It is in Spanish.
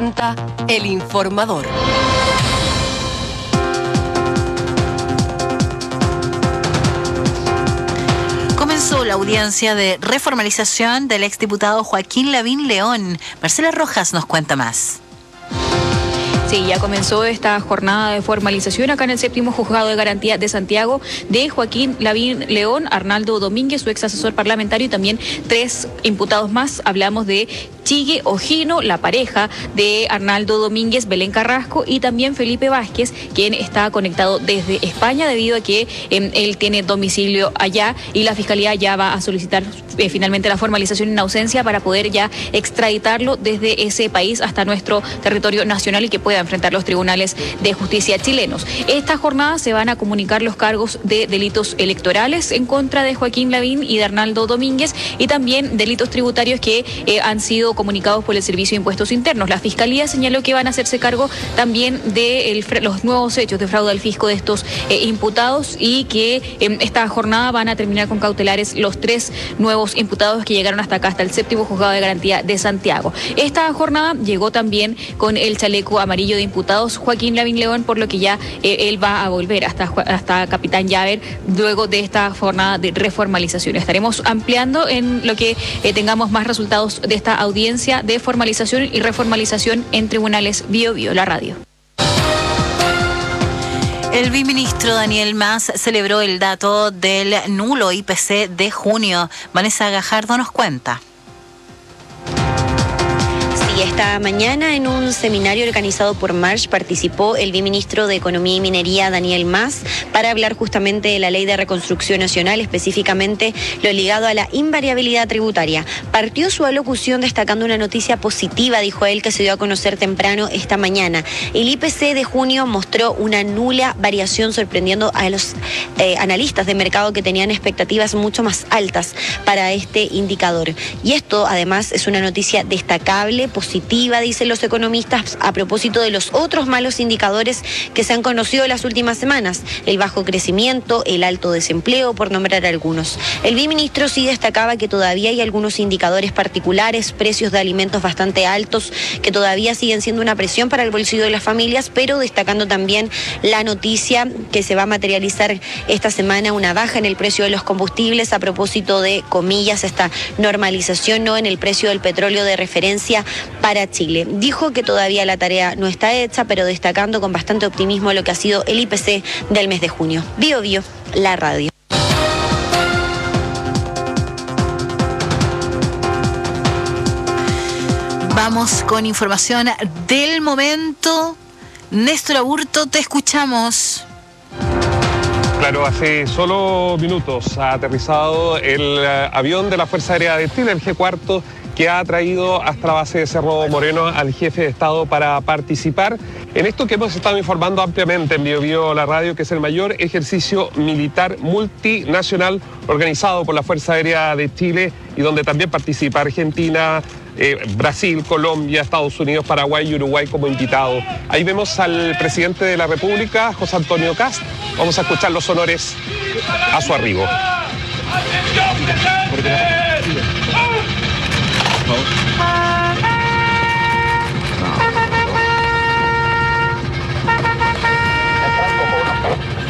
presenta El Informador. Comenzó la audiencia de reformalización del exdiputado Joaquín Lavín León. Marcela Rojas nos cuenta más. Sí, ya comenzó esta jornada de formalización acá en el séptimo juzgado de garantía de Santiago de Joaquín Lavín León, Arnaldo Domínguez, su ex asesor parlamentario, y también 3 imputados más. Hablamos de Chigue Ojino, la pareja de Arnaldo Domínguez, Belén Carrasco, y también Felipe Vázquez, quien está conectado desde España debido a que él tiene domicilio allá, y la Fiscalía ya va a solicitar finalmente la formalización en ausencia para poder ya extraditarlo desde ese país hasta nuestro territorio nacional y que pueda enfrentar los tribunales de justicia chilenos. Esta jornada se van a comunicar los cargos de delitos electorales en contra de Joaquín Lavín y de Arnaldo Domínguez, y también delitos tributarios que han sido comunicados por el Servicio de Impuestos Internos. La Fiscalía señaló que van a hacerse cargo también de los nuevos hechos de fraude al fisco de estos imputados, y que esta jornada van a terminar con cautelares los 3 nuevos imputados que llegaron hasta acá, hasta el séptimo juzgado de garantía de Santiago. Esta jornada llegó también con el chaleco amarillo de imputados Joaquín Lavín León, por lo que ya él va a volver hasta Capitán Llaver luego de esta jornada de reformalización. Estaremos ampliando en lo que tengamos más resultados de esta audiencia de formalización y reformalización en tribunales Bio Bio, la radio. El viceministro Daniel Mas celebró el dato del nulo IPC de junio. Vanessa Gajardo nos cuenta. Esta mañana en un seminario organizado por March participó el viceministro de Economía y Minería, Daniel Mas, para hablar justamente de la Ley de Reconstrucción Nacional, específicamente lo ligado a la invariabilidad tributaria. Partió su alocución destacando una noticia positiva, dijo él, que se dio a conocer temprano esta mañana. El IPC de junio mostró una nula variación, sorprendiendo a los analistas de mercado que tenían expectativas mucho más altas para este indicador. Y esto, además, es una noticia destacable, positiva, dicen los economistas, a propósito de los otros malos indicadores que se han conocido en las últimas semanas: el bajo crecimiento, el alto desempleo, por nombrar algunos. El viceministro sí destacaba que todavía hay algunos indicadores particulares, precios de alimentos bastante altos, que todavía siguen siendo una presión para el bolsillo de las familias, pero destacando también la noticia que se va a materializar esta semana, una baja en el precio de los combustibles, a propósito de, comillas, esta normalización, ¿no?, en el precio del petróleo de referencia para Chile. Dijo que todavía la tarea no está hecha, pero destacando con bastante optimismo lo que ha sido el IPC del mes de junio. Bio Bio, la radio. Vamos con información del momento. Néstor Aburto, te escuchamos. Claro, hace solo minutos ha aterrizado el avión de la Fuerza Aérea de Chile, el G4, que ha traído hasta la base de Cerro Moreno al jefe de Estado para participar en esto que hemos estado informando ampliamente en Bio Bio, la radio, que es el mayor ejercicio militar multinacional organizado por la Fuerza Aérea de Chile, y donde también participa Argentina, Brasil, Colombia, Estados Unidos, Paraguay y Uruguay como invitados. Ahí vemos al presidente de la República, José Antonio Kast. Vamos a escuchar los honores a su arribo. Oh.